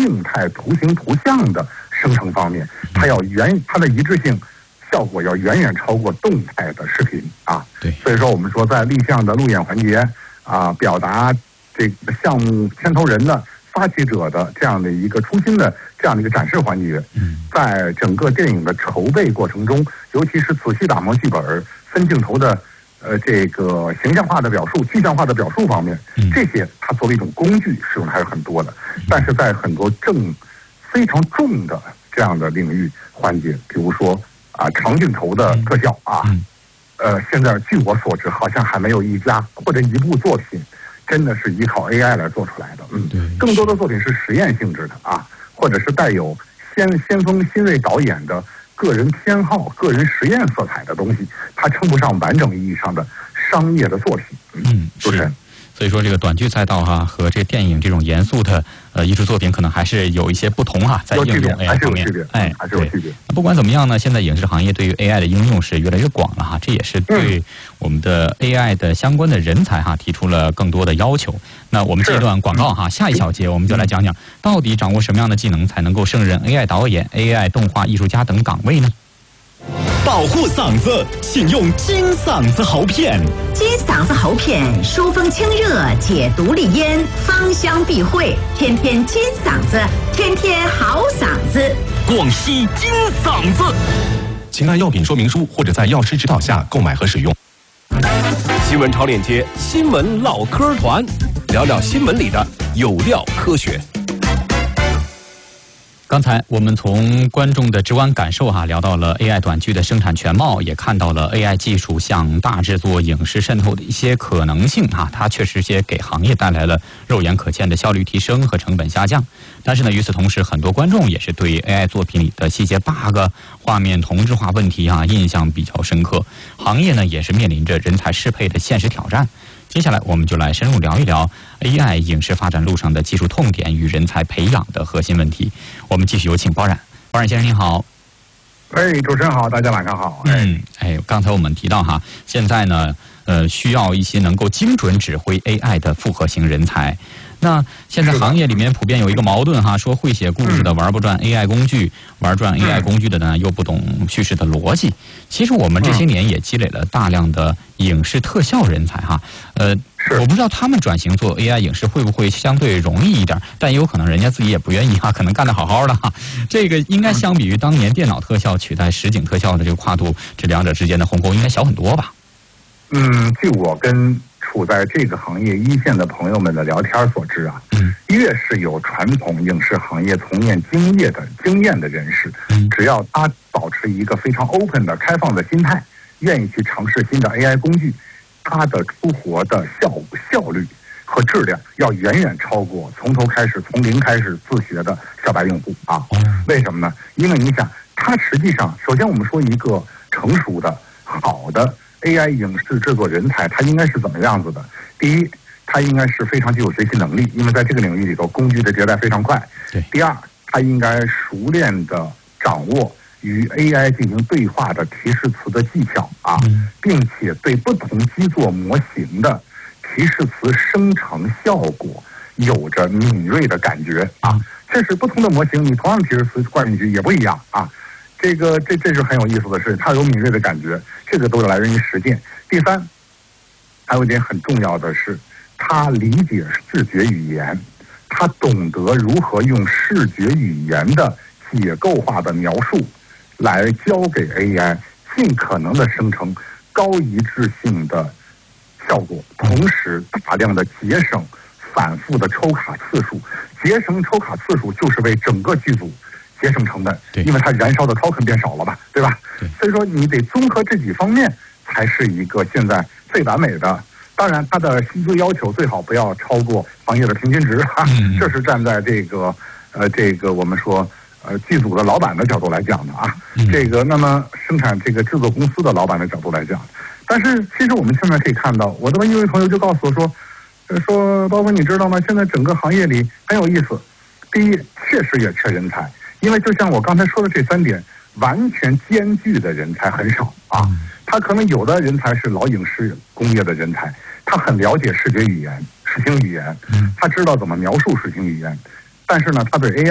静态图形图像的生成方面，它的一致性效果要远远超过动态的视频啊。 对， 所以说我们说在立项的路演环节啊，表达这个项目牵头人的发起者的这样的一个初心的这样的一个展示环节，在整个电影的筹备过程中，尤其是仔细打磨剧本、分镜头的这个形象化的表述、具象化的表述方面，这些它作为一种工具使用的还是很多的。但是在很多非常重的这样的领域环节，比如说长镜头的特效啊，现在据我所知，好像还没有一家或者一部作品真的是依靠 AI 来做出来的。更多的作品是实验性质的啊，或者是带有先锋新锐导演的个人偏好、个人实验色彩的东西，它称不上完整意义上的商业的作品。主持人。 所以说这个短剧赛道和这电影这种严肃的艺术作品可能还是有一些不同在应用 AI 方面， 还是有区别。 不管怎么样呢，现在影视行业对于 AI 的应用是越来越广了这也是对我们的 AI 的相关的人才提出了更多的要求。那我们这一段广告下一小节我们就来讲讲，到底掌握什么样的技能才能够胜任 AI 导演、AI 动画艺术家等岗位呢？ 保护嗓子，请用金嗓子喉片。 金嗓子喉片疏风清热，解毒利咽，芳香避秽，天天金嗓子，天天好嗓子。 广西金嗓子，请按药品说明书或者在药师指导下购买和使用。新闻潮链接，新闻唠嗑团，聊聊新闻里的有料科学。 刚才我们从观众的直观感受聊到了 AI 短剧的生产全貌，也看到了 AI 技术向大制作影视渗透的一些可能性它确实也给行业带来了肉眼可见的效率提升和成本下降。但是呢，与此同时，很多观众也是对 AI 作品里的细节 bug、画面同质化问题印象比较深刻。行业呢也是面临着人才适配的现实挑战。接下来我们就来深入聊一聊 AI 影视发展路上的技术痛点与人才培养的核心问题。我们继续有请包冉。包冉先生您好。 主持人好，大家晚上好。 刚才我们提到现在呢需要一些能够精准指挥 AI 的复合型人才。那现在行业里面普遍有一个矛盾说会写故事的玩不转 AI 工具，玩转 AI 工具的呢又不懂叙事的逻辑。其实我们这些年也积累了大量的影视特效人才我不知道他们转型做 AI 影视会不会相对容易一点，但也有可能人家自己也不愿意可能干得好好的这个应该相比于当年电脑特效取代实景特效的这个跨度，这两者之间的鸿沟应该小很多吧？ 据我跟处在这个行业一线的朋友们的聊天所知越是有传统影视行业从业经验的人士，只要他保持一个非常 open 的开放的心态，愿意去尝试新的 AI 工具，他的出活的效率和质量要远远超过从零开始自学的小白用户为什么呢？因为你想，他实际上首先我们说一个成熟的好的AI 影视制作人才，他应该是怎么样子的？第一，他应该是非常具有学习能力，因为在这个领域里头，工具的迭代非常快。第二，他应该熟练的掌握与 AI 进行对话的提示词的技巧并且对不同基座模型的提示词生成效果有着敏锐的感觉确实，不同的模型，你同样提示词灌进去也不一样这是很有意思的事，他有敏锐的感觉，这个都来源于实践。第三，还有一点很重要的是，他理解视觉语言，他懂得如何用视觉语言的解构化的描述来教给 AI 尽可能的生成高一致性的效果，同时大量的节省反复的抽卡次数。节省抽卡次数就是为整个剧组节省成本，因为它燃烧的 token 变少了吧，对吧？所以说你得综合这几方面，才是一个现在最完美的。当然，它的薪资要求最好不要超过行业的平均值这是站在这个我们说剧组的老板的角度来讲的那么生产这个制作公司的老板的角度来讲。但是其实我们现在可以看到，我的一位朋友就告诉我说包括你知道吗？现在整个行业里很有意思。第一，确实也缺人才。因为就像我刚才说的这3点，完全兼具的人才很少他可能有的人才是老影视工业的人才，他很了解视觉语言、视听语言，他知道怎么描述视听语言，但是呢，他对 AI